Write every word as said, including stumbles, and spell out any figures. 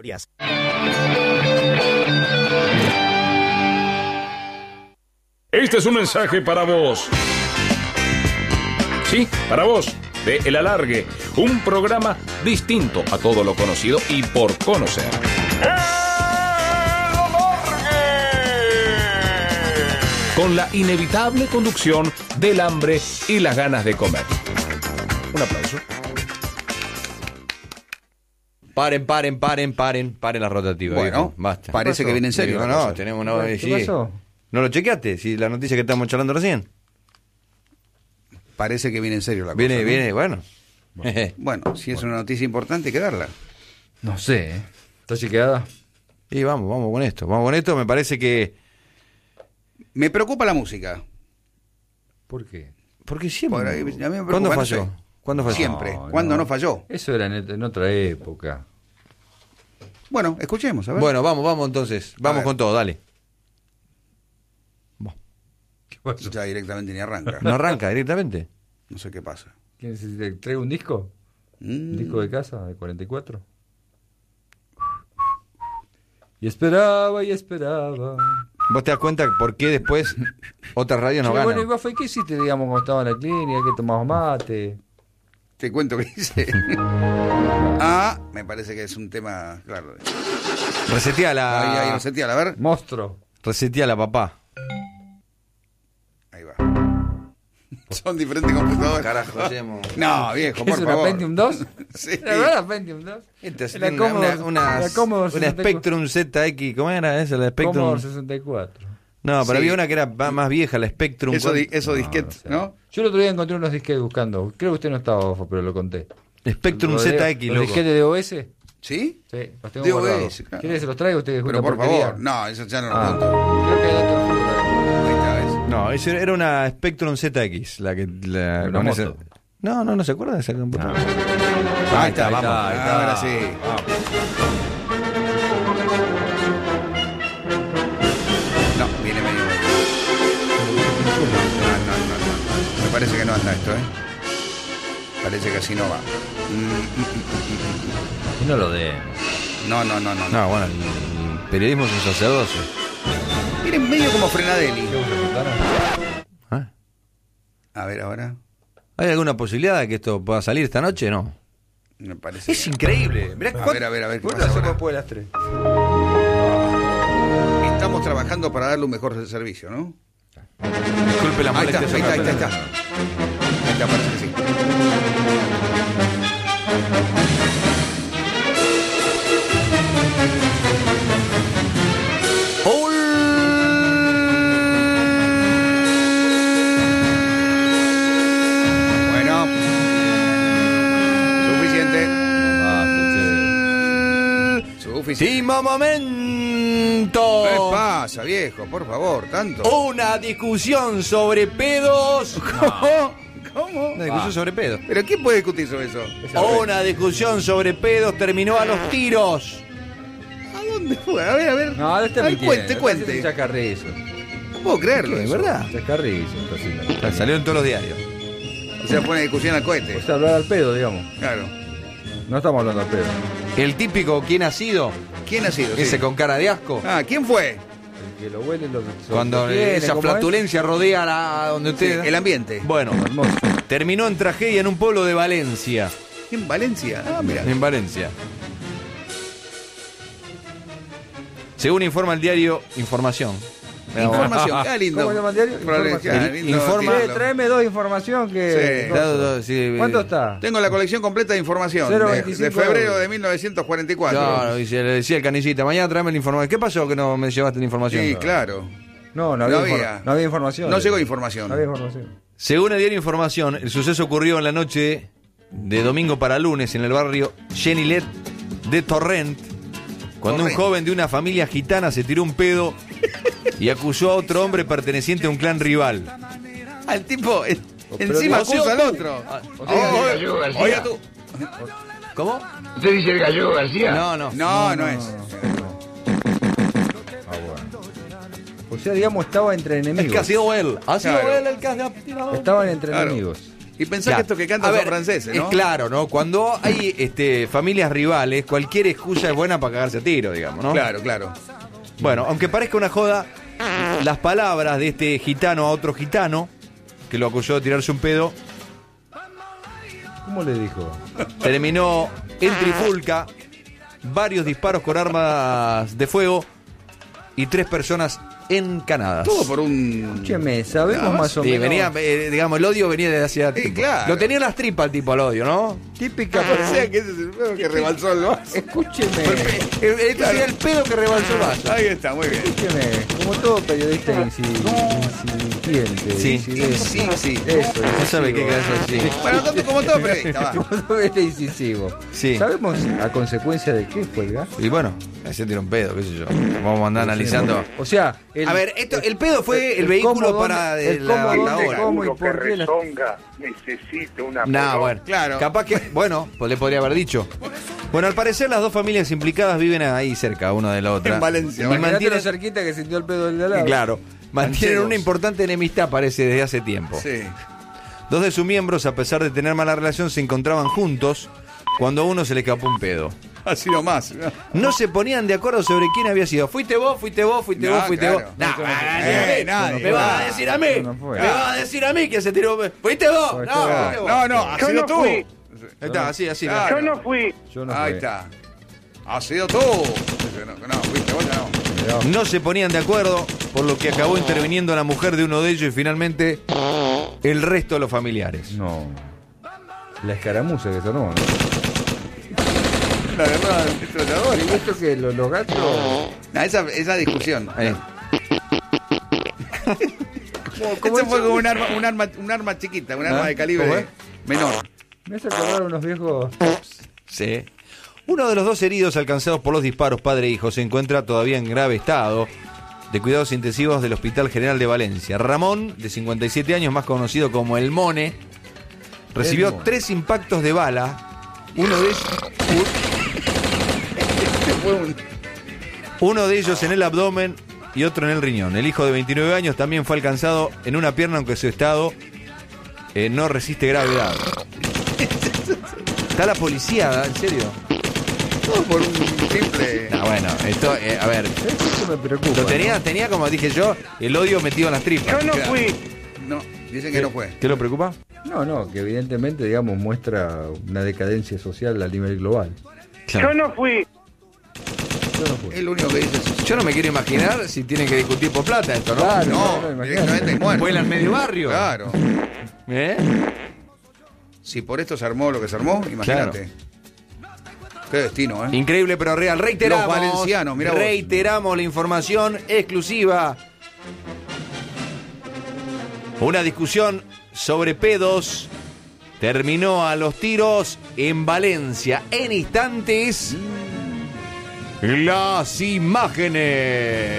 terapias. Este es un mensaje para vos. Sí, para vos, de El Alargue, un programa distinto a todo lo conocido y por conocer. ¡El Alargue! Con la inevitable conducción del hambre y las ganas de comer. Un aplauso. Paren, paren, paren, paren, paren la rotativa. Bueno, viejo. Basta. parece que viene en serio. No, no, tenemos una... ¿Qué sí. pasó? ¿No lo chequeaste? Si la noticia que estamos charlando recién. Parece que viene en serio la cosa. Viene, ¿no? viene, bueno. Bueno, si es una noticia importante hay que darla. No sé, ¿eh? ¿Está chequeada? Y vamos, vamos con esto. Vamos con esto, me parece que... Me preocupa la música. ¿Por qué? Porque siempre... Por ahí, a mí me preocupa, ¿Cuándo no falló? sé. ¿Cuándo falló? Siempre. No, ¿Cuándo no. no falló? Eso era en, en otra época. Bueno, escuchemos, a ver. Bueno, vamos, vamos entonces. Vamos ver. con todo, dale. ¿Qué pasó? Ya directamente ni arranca. ¿No arranca directamente? No sé qué pasa. ¿Quién se te trae un disco? Mm. ¿Un disco de casa de cuarenta y cuatro? Y esperaba y esperaba. ¿Vos te das cuenta por qué después otras radios no Che, ganan? bueno, y vos, ¿qué hiciste, digamos, cuando estaba en la clínica? ¿Qué tomabas mate? Te cuento qué hice. Ah, me parece que es un tema, claro. Reseteala. Ahí, ahí, reseteala, a ver. Monstruo. Reseteala, papá. Ahí va. Son diferentes computadoras. Carajo, hacemos. No, viejo, por ¿Es una favor. Pentium dos? Sí. ¿La verdad Pentium dos? Esta es La una, Commodore- una, una, la Commodore una sesenta y cuatro. Spectrum Z X, ¿cómo era esa? La Spectrum. Commodore sesenta y cuatro. No, pero Sí. había una que era ma- más vieja, la Spectrum. Eso, di- eso No, disquete, no sé. ¿no? Yo el otro día encontré unos disquetes buscando. Creo que usted no estaba, Ofo, pero lo conté. Spectrum Los de- Z X, ¿Los loco. disquetes de O S? ¿Sí? Sí, los tengo De O S, guardados. claro. ¿Quiere que se los traiga usted? Que es Pero una por porquería? favor, no, eso ya no lo Ah, cuento. creo que hay otro. Ahí está, ¿ves? No, ese era una Spectrum Z X, la que la, Una con moto. esa- No, no, no se acuerda de esa computadora. Ah. Ahí está, Ahí vamos. está, ahí está. Ahora sí. No, viene medio. No, no, no, no, no. Me parece que no anda esto, ¿eh? Parece que así no va. Mm, mm, mm, Y no lo de. mm. No, no, no, no. no. No, bueno, el, el periodismo es un sacerdocio. Viene medio como Frenadelli. ¿Ah? A ver, ahora. ¿Hay alguna posibilidad de que esto pueda salir esta noche? No. Me parece. Es increíble. Mirá A ver, a ver, a ver qué ¿Cuándo pasa hacemos ahora? después de las tres? Estamos trabajando para darle un mejor servicio, ¿no? Disculpe la Ahí está, molestia. ahí está, ahí está, ahí está. Ahí está, parece que sí. Bueno. Suficiente. Suficiente. Último momento. ¿Qué pasa, viejo? Por favor, tanto. Una discusión sobre pedos. ¿Cómo? ¿Cómo? Una discusión sobre pedos. ¿Pero quién puede discutir sobre eso? Una discusión sobre pedos terminó a los tiros. ¿A dónde fue? A ver, a ver. No, este a ver, me cuente, cuente. Un chacarrizo. No puedo creerlo, ¿De eso. verdad? Chacarrizo. Entonces, Salió en todos los diarios. O sea, pone discusión al cohete. o sea, hablar al pedo, digamos. Claro. No estamos hablando al pedo. El típico ¿quién ha sido? ¿Quién ha sido? Ese Sí. con cara de asco. Ah, ¿quién fue? El que lo huele, lo Cuando lo tiene, esa ¿cómo es? flatulencia rodea la, donde Sí, usted... el ambiente. Bueno, Hermoso. terminó en tragedia en un pueblo de Valencia. ¿En Valencia? Ah, mira. En Valencia. Según informa el diario Información. Información. Ah, lindo. ¿Cómo se llama el diario? Información. El- Ah, lindo informa- título. Eh, tráeme dos información que... Sí. Dado- dado- sí, ¿Cuánto eh, está? Tengo la colección completa de información cero de, veinticinco de febrero euros. de mil novecientos cuarenta y cuatro. Claro, y se le decía el canillita, mañana tráeme la información. ¿Qué pasó que no me llevaste la información? Sí, claro. No, no había, No había. infor- no había información. No llegó información. No había información. Según el diario Información, el suceso ocurrió en la noche de domingo para lunes en el barrio Genilet de Torrent, cuando Torrent. un joven de una familia gitana se tiró un pedo y acusó a otro hombre perteneciente a un clan rival. Al tipo, eh, pero encima digo, acusa al tú. otro. Ah, Oh, dice Gallego García. oiga tú. ¿Cómo? ¿Usted dice el Gallego García? No, no. No, no, es. Ah, bueno. O sea, digamos, estaba entre Es enemigos. que ha sido él. Ha sido Claro. él el que ha tirado. Estaban entre Claro. enemigos. Y pensá Ya. que estos que cantan A son ver, franceses, ¿no? Es claro, ¿no? Cuando hay este, familias rivales, cualquier excusa es buena para cagarse a tiro, digamos, ¿no? Claro, claro. Bueno, aunque parezca una joda, las palabras de este gitano a otro gitano, que lo acusó de tirarse un pedo, ¿Cómo le dijo? terminó en trifulca, varios disparos con armas de fuego y tres personas encanadas. Todo por un... Escúcheme, sabemos Nada más. más o Sí, menos. venía, eh, digamos, el odio venía desde hacía Sí, tiempo. claro. Lo tenía en las tripas el tipo al odio, ¿no? Típica Parecía que ese es el pedo que rebalsó el vaso. Escúcheme, El- Este sería el pedo que rebalsó el vaso. Ahí está, muy bien. escúcheme. Como todo periodista inci- incipiente. Sí. incidente. Sí, sí. Eso, No sabe qué incisivo. clase así. Bueno, tanto como todo periodista, va. Como todo era incisivo. Sí. ¿Sabemos a consecuencia de qué fue el gas? Y bueno, se tira un pedo, qué sé yo. Vamos a andar analizando. O sea, el, A ver, esto, el pedo fue el, vehículo cómo, para dónde- de el la cómo, dónde, batadora. cómo y Seguro por que qué la- Rezonga necesita una Nah, pelota. bueno, Claro. capaz que, bueno, pues le podría haber dicho. Bueno, al parecer las dos familias implicadas viven ahí cerca, una de la otra. En Valencia. Y Imagínate mantienen, lo cerquita que sintió el pedo del de al lado. claro, mantienen Manchegos. una importante enemistad, parece, desde hace tiempo. Sí. Dos de sus miembros, a pesar de tener mala relación, se encontraban juntos cuando a uno se le escapó un pedo. Así nomás. No se ponían de acuerdo sobre quién había sido. ¿Fuiste vos? ¿Fuiste vos? ¿Fuiste No, vos? ¿Fuiste claro. vos? Nah, No, me vas a eh, decir a mí. nadie. Me vas a decir a mí. No fue. Me vas a decir a mí que se tiró. ¿Fuiste vos? Fuiste No, vos. fuiste vos. No, no, ha Yo sido no tú. fui. Ahí está, así, así. Claro. Yo no fui. Yo no Ahí fue. está. Ha sido tú. No, no, fuiste vos, no. No se ponían de acuerdo, por lo que acabó interviniendo la mujer de uno de ellos y finalmente el resto de los familiares. No. La escaramuza que sonó, ¿no? La verdad, esto es la ¿Y esto que los, los gatos? No, esa, esa discusión. Ahí. Ese fue como un arma, un arma, un arma chiquita, un arma ¿Ah? de calibre ¿Cómo es? menor. Me hace acordar unos viejos. Sí. Uno de los dos heridos alcanzados por los disparos, padre e hijo, se encuentra todavía en grave estado de cuidados intensivos del Hospital General de Valencia. Ramón, de cincuenta y siete años, más conocido como El Mone, recibió El Mone. tres impactos de bala. Uno de ellos, Este fue un... uno de ellos en el abdomen y otro en el riñón. El hijo de veintinueve años también fue alcanzado en una pierna, aunque su estado eh, no resiste gravedad. Está la policía, ¿en serio? Todo por un simple... No, bueno, esto, eh, a ver, Eso me preocupa. lo tenía, tenía, como dije yo, el odio metido en las tripas. Yo no Claro. fui. No, dicen que no fue. ¿Qué lo preocupa? No, no, que evidentemente, digamos, muestra una decadencia social a nivel global. Yo no fui. Yo no fui. Es lo único que dice eso. Yo no me quiero imaginar si tienen que discutir por plata esto, ¿no? Claro. No, no, imagínate. directamente muerto. Vuela en medio barrio. Claro. ¿Eh? Si por esto se armó lo que se armó, imagínate. Qué destino, ¿eh? Increíble pero real. Reiteramos. Los valencianos, mirá vos. Reiteramos la información exclusiva. Una discusión sobre pedos terminó a los tiros en Valencia. En instantes, las imágenes.